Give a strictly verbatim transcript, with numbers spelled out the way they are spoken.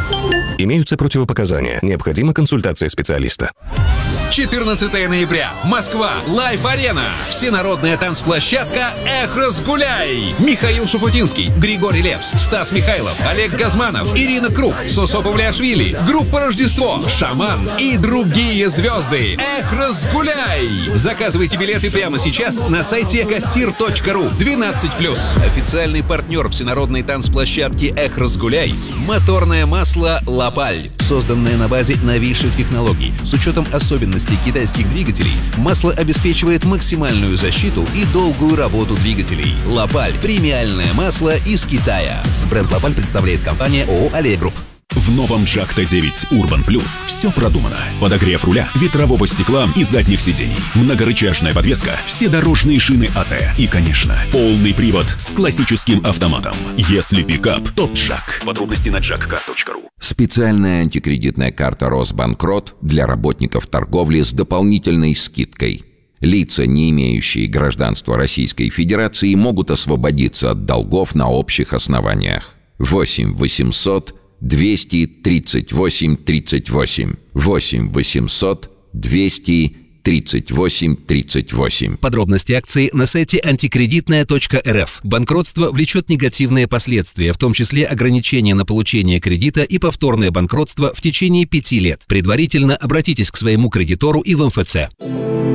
Имеются противопоказания. Необходима консультация специалиста. четырнадцатого ноября. Москва. Лайф-арена. Всенародная танцплощадка «Эх, разгуляй». Михаил Шуфутинский, Григорий Лепс, Стас Михайлов, Олег Газманов, Ирина Круг, Сосо Павлиашвили, группа «Рождество», «Шаман» и другие звезды. «Эх, разгуляй». Заказывайте билеты прямо сейчас на сайте кассир точка ру. двенадцать плюс. Официальный партнер всенародной танцплощадки «Эх, разгуляй» — моторное масло «Лапаль». Созданное на базе новейших технологий. С учетом особенностей китайских двигателей, масло обеспечивает максимальную защиту и долгую работу двигателей. «Лапаль» — премиальное масло из Китая. Бренд «Лапаль» представляет компания ООО «Аллея Групп». В новом Джак Т девять Urban Plus все продумано. Подогрев руля, ветрового стекла и задних сидений, многорычажная подвеска, все дорожные шины АТ и, конечно, полный привод с классическим автоматом. Если пикап, то Джак. Подробности на джак кар точка ру. Специальная антикредитная карта «Росбанкрот» для работников торговли с дополнительной скидкой. Лица, не имеющие гражданства Российской Федерации, могут освободиться от долгов на общих основаниях. восемь восемьсот двести тридцать восемь тридцать восемь. восемь восемьсот двести тридцать восемь тридцать восемь. Подробности акции на сайте антикредитная точка эр эф. Банкротство влечет негативные последствия, в том числе ограничение на получение кредита и повторное банкротство в течение пяти лет. Предварительно обратитесь к своему кредитору и в эм эф цэ.